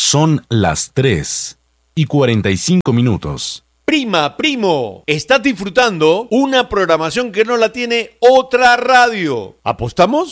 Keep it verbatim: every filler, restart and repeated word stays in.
Son las tres y cuarenta y cinco minutos. Prima, primo, estás disfrutando una programación que no la tiene otra radio. ¿Apostamos?